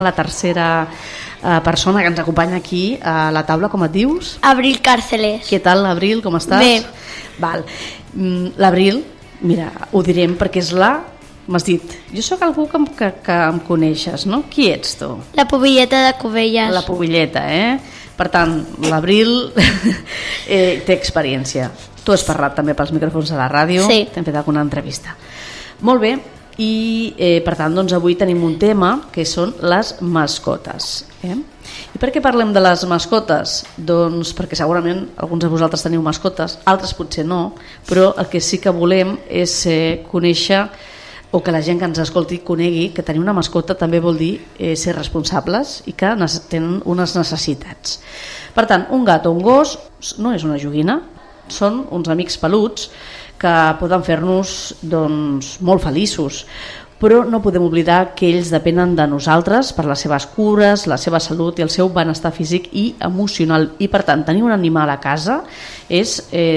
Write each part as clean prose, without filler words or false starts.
La tercera persona que ens acompanya aquí a la taula, com et dius? Abril Càrceles. Què tal, Abril, com estàs? Bé. Val. L'Abril, mira, ho direm perquè és m'has dit, jo sóc algú que em coneixes, no? Qui ets tu? La pubilleta de Cubelles. La pubilleta, Per tant, l'Abril té experiència. Tu has parlat també pels micròfons de la ràdio, sí. T'hem fet alguna entrevista. Molt bé. I per tant doncs avui tenim un tema que són les mascotes. I per què parlem de les mascotes? Doncs perquè segurament alguns de vosaltres teniu mascotes, altres potser no, però el que sí que volem és conèixer, o que la gent que ens escolti conegui que tenir una mascota també vol dir ser responsables i que tenen unes necessitats. Per tant, un gat o un gos no és una joguina, són uns amics peluts que poden fer-nos doncs, molt feliços, però no podem oblidar que ells depenen de nosaltres per les seves cures, la seva salut i el seu benestar físic i emocional. I per tant, tenir un animal a casa és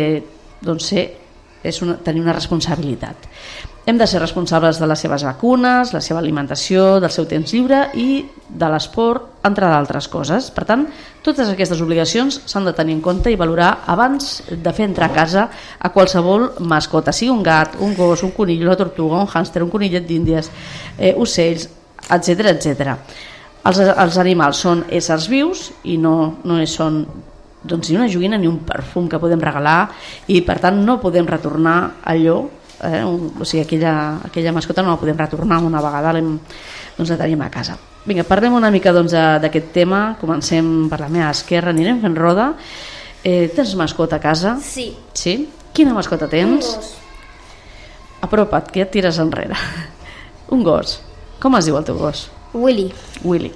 tenir una responsabilitat. Hem de ser responsables de les seves vacunes, la seva alimentació, del seu temps lliure i de l'esport, entre d'altres coses. Per tant, totes aquestes obligacions s'han de tenir en compte i valorar abans de fer entrar a casa a qualsevol mascota, sigui un gat, un gos, un conill, una tortuga, un hàmster, un conillet d'Índies, ocells, etc etc. Els animals són éssers vius i no són ni una joguina ni un perfum que podem regalar i per tant no podem retornar allò, o sigui, aquella mascota no la podem retornar una vegada la tenim a casa. Vinga, parlem una mica d'aquest tema. Comencem per la meva esquerra, anirem fent roda. Tens mascota a casa? Sí. Sí? Quina mascota tens? Un gos. Apropa't, que ja et tires enrere. Un gos. Com es diu el teu gos? Willy. Willy.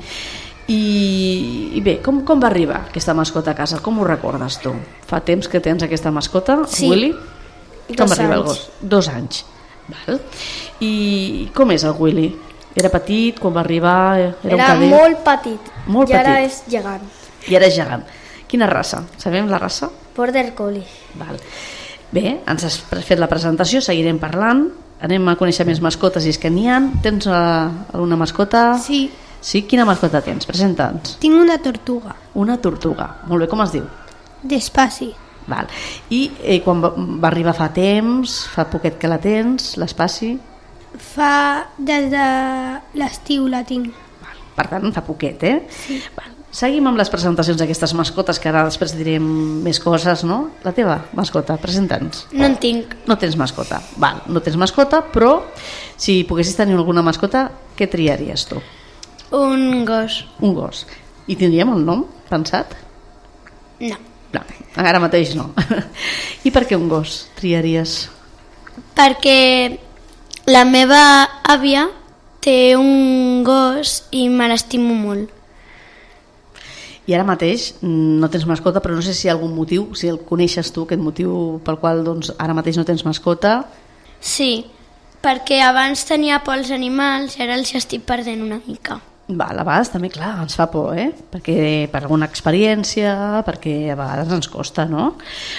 I bé, com va arribar aquesta mascota a casa? Com ho recordes tu? Fa temps que tens aquesta mascota, sí. Willy? Com va arribar el anys. gos? 2 anys. Val. I com és el Willy? Era petit quan va arribar? Era un cadet? Molt petit. Molt I ara petit. és gegant. I ara és gegant. Quina raça? Sabem la raça? Border Collie. Val. Bé, ens has fet la presentació, seguirem parlant. Anem a conèixer més mascotes i és que n'hi ha. Tens alguna mascota? Sí. Sí? Quina mascota tens? Presenta'ns. Tinc una tortuga. Una tortuga. Molt bé, com es diu? D'Espaci. Val. I quan va arribar fa temps, fa poquet que la tens, l'Espaci? Des de l'estiu la tinc. Val. Per tant, fa poquet, Sí. Val. Seguim amb les presentacions d'aquestes mascotes, que ara després direm més coses, no? La teva mascota, presenta'ns. No en tinc. No tens mascota. Val, no tens mascota, però si poguessis tenir alguna mascota, què triaries tu? Un gos. Un gos. I tindríem el nom pensat? No. No, ara mateix no. I per què un gos triaries? Perquè la meva àvia té un gos i me l'estimo molt. I ara mateix no tens mascota, però no sé si hi ha algun motiu, si el coneixes tu, aquest motiu pel qual doncs, ara mateix no tens mascota. Sí, perquè abans tenia por als animals i ara els estic perdent una mica. Val, a vegades també, clar, ens fa por, perquè per alguna experiència, perquè a vegades ens costa, no?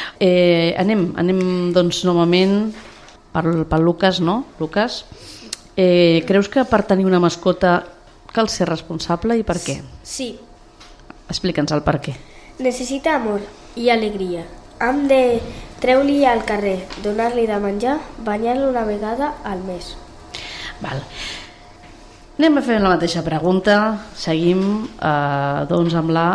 Anem doncs, novament pel Lucas, no? Lucas, creus que per tenir una mascota cal ser responsable i per què? Sí. Explica'ns el per què. Necessita amor i alegria. Hem de treure-li al carrer, donar-li de menjar, banyar-lo una vegada al mes. Val. Anem a fer la mateixa pregunta. Seguim doncs amb la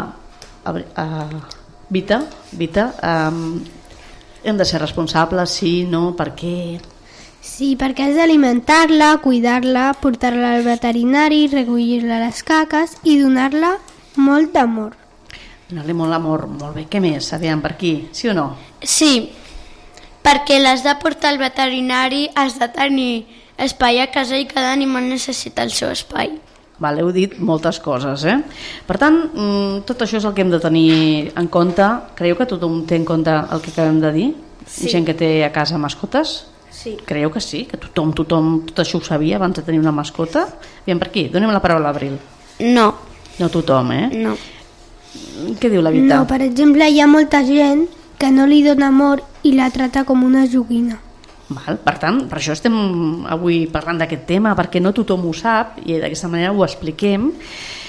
Vita. Vita, hem de ser responsables, sí, no, per què? Sí, perquè has d'alimentar-la, cuidar-la, portar-la al veterinari, recollir-la les caques i donar-la molt d'amor. Donar-li molt amor, molt bé. Què més? Aviam, per aquí, sí o no? Sí, perquè l'has de portar al veterinari, has de tenir espai a casa i cada animal necessita el seu espai. Val, heu dit moltes coses, Per tant, tot això és el que hem de tenir en compte. Creieu que tothom té en compte el que acabem de dir? Sí. Gent que té a casa mascotes? Sí. Creieu que sí? Que tothom tot això ho sabia abans de tenir una mascota? Aviam, per aquí, donem la paraula a l'Abril. No. No tothom, No. Què diu la Vita? No, per exemple, hi ha molta gent que no li dona amor i la trata com una joguina. Val? Per tant, per això estem avui parlant d'aquest tema, perquè no tothom ho sap i d'aquesta manera ho expliquem.